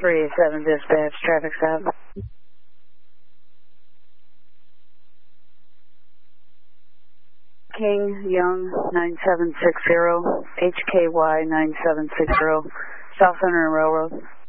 387 dispatch, traffic stop. King Young 9760, HKY 9760, South Center Railroad.